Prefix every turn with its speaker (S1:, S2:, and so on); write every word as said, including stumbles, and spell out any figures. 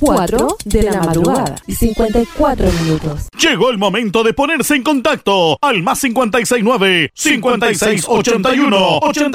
S1: cuatro de la madrugada y cincuenta y cuatro minutos.
S2: Llegó el momento de ponerse en contacto al más cincuenta y seis nueve, cincuenta y seis ochenta y uno, ochenta